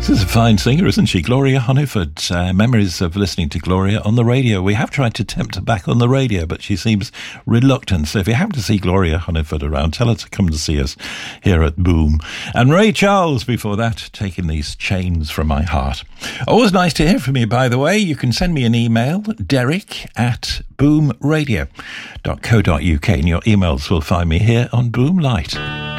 She's a fine singer, isn't she? Gloria Hunniford. Memories of listening to Gloria on the radio. We have tried to tempt her back on the radio, but she seems reluctant. So if you happen to see Gloria Hunniford around, tell her to come to see us here at Boom. And Ray Charles before that, Taking These Chains From My Heart. Always nice to hear from you, by the way. You can send me an email, derek@boomradio.co.uk, and your emails will find me here on Boom Light.